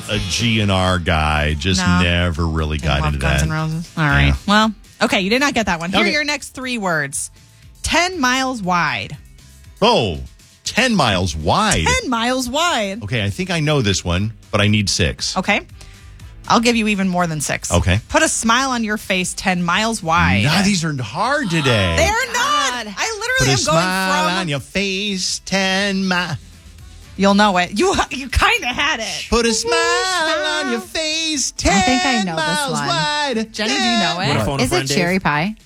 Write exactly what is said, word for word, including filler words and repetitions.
a G N R guy. Just No. never really got Love into Guns that. N' Roses. All right. Yeah. Well, okay, you did not get that one. Here Okay. are your next three words. Ten miles wide. Oh, ten miles wide. Ten miles wide. Okay, I think I know this one, but I need six. Okay. I'll give you even more than six. Okay. Put a smile on your face ten miles wide. Nah, these are hard today. They're not. I Put literally a am smile going from. on your face, ten miles. You'll know it. You you kind of had it. Put a smile on your face, ten I think I know this miles one. wide. Jenny, do you know it? Wanna phone a Is it friend, Dave? cherry pie?